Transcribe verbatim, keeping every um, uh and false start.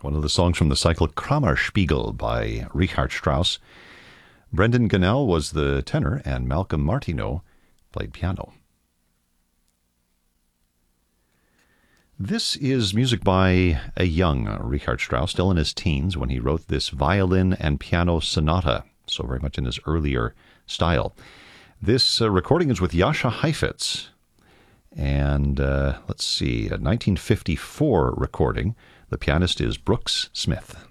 One of the songs from the cycle Kammerspiegel by Richard Strauss. Brendan Gunnell was the tenor, and Malcolm Martineau played piano. This is music by a young Richard Strauss, still in his teens, when he wrote this violin and piano sonata, so very much in his earlier style. This uh, recording is with Jascha Heifetz, and uh, let's see, a nineteen fifty-four recording. The pianist is Brooks Smith.